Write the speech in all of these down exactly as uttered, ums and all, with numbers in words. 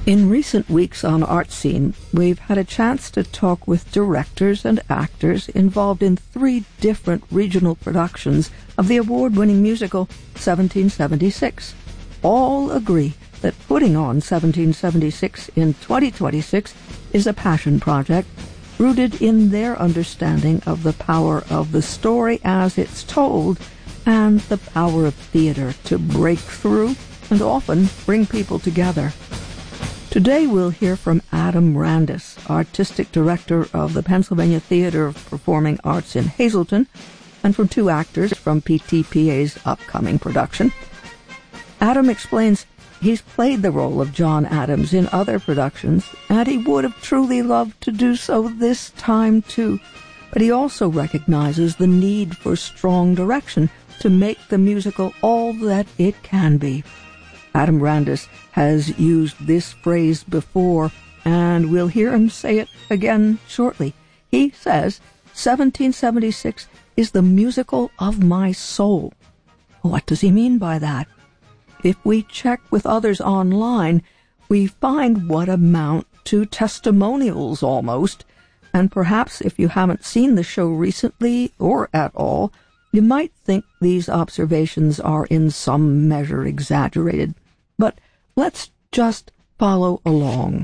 In recent weeks on Art Scene, we've had a chance to talk with directors and actors involved in three different regional productions of the award-winning musical seventeen seventy-six. All agree that putting on seventeen seventy-six in twenty twenty-six is a passion project rooted in their understanding of the power of the story as it's told and the power of theater to break through and often bring people together. Today we'll hear from Adam Randus, Artistic Director of the Pennsylvania Theater of Performing Arts in Hazleton, and from two actors from P T P A's upcoming production. Adam explains he's played the role of John Adams in other productions, and he would have truly loved to do so this time too. But he also recognizes the need for strong direction to make the musical all that it can be. Adam Randus has used this phrase before, and we'll hear him say it again shortly. He says, seventeen seventy-six is the musical of my soul. What does he mean by that? If we check with others online, we find what amount to testimonials almost, and perhaps if you haven't seen the show recently or at all, you might think these observations are in some measure exaggerated. But let's just follow along.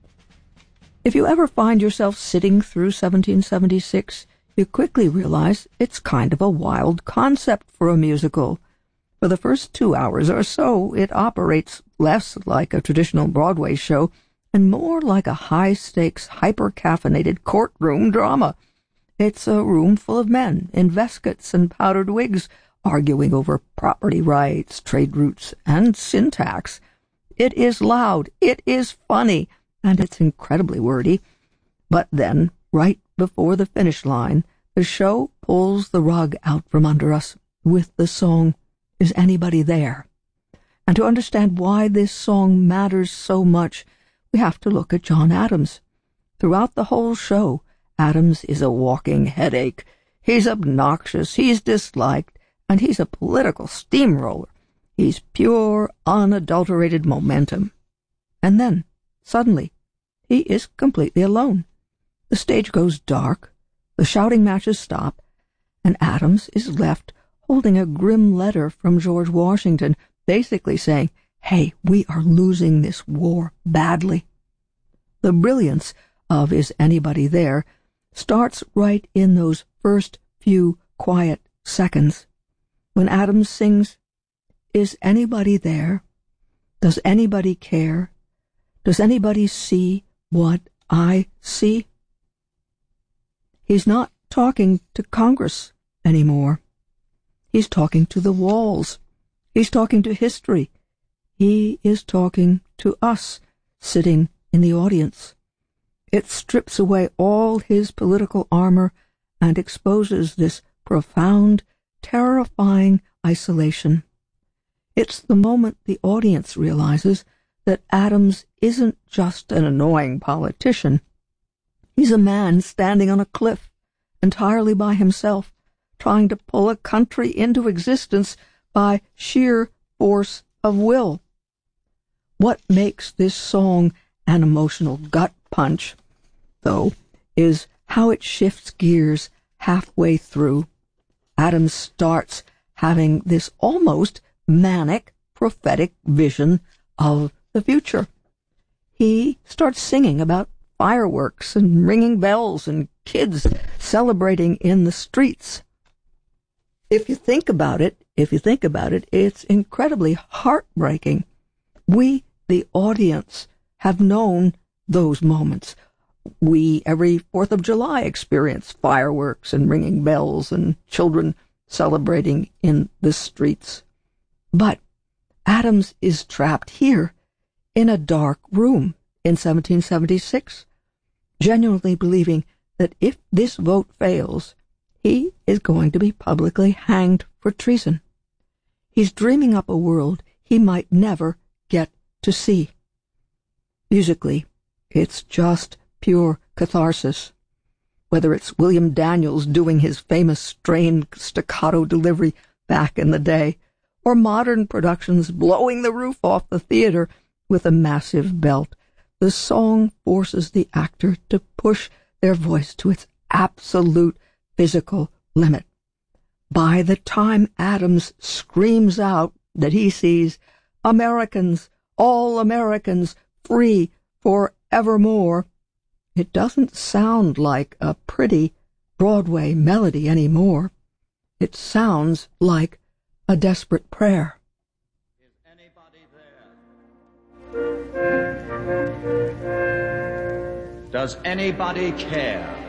If you ever find yourself sitting through seventeen seventy-six, you quickly realize it's kind of a wild concept for a musical. For the first two hours or so, it operates less like a traditional Broadway show and more like a high-stakes, hyper-caffeinated courtroom drama. It's a room full of men in veskets and powdered wigs, arguing over property rights, trade routes, and syntax. It is loud, it is funny, and it's incredibly wordy. But then, right before the finish line, the show pulls the rug out from under us with the song, Is Anybody There? And to understand why this song matters so much, we have to look at John Adams. Throughout the whole show, Adams is a walking headache. He's obnoxious, he's disliked, and he's a political steamroller. He's pure, unadulterated momentum. And then, suddenly, he is completely alone. The stage goes dark, the shouting matches stop, and Adams is left holding a grim letter from George Washington, basically saying, hey, we are losing this war badly. The brilliance of Is Anybody There starts right in those first few quiet seconds. When Adams sings, Is anybody there? Does anybody care? Does anybody see what I see? He's not talking to Congress anymore. He's talking to the walls. He's talking to history. He is talking to us, sitting in the audience. It strips away all his political armor and exposes this profound, terrifying isolation. It's the moment the audience realizes that Adams isn't just an annoying politician. He's a man standing on a cliff, entirely by himself, trying to pull a country into existence by sheer force of will. What makes this song an emotional gut punch, though, is how it shifts gears halfway through. Adams starts having this almost manic, prophetic vision of the future. He starts singing about fireworks and ringing bells and kids celebrating in the streets. If you think about it, if you think about it, it's incredibly heartbreaking. We, the audience, have known those moments. We, every Fourth of July, experience fireworks and ringing bells and children celebrating in the streets. But Adams is trapped here in a dark room in seventeen seventy-six, genuinely believing that if this vote fails, he is going to be publicly hanged for treason. He's dreaming up a world he might never get to see. Musically, it's just pure catharsis. Whether it's William Daniels doing his famous strained staccato delivery back in the day, or modern productions blowing the roof off the theater with a massive belt The song forces the actor to push their voice to its absolute physical limit. By the time Adams screams out that he sees Americans, all Americans, free forevermore, it doesn't sound like a pretty Broadway melody anymore. It sounds like a desperate prayer. Is anybody there? Does anybody care?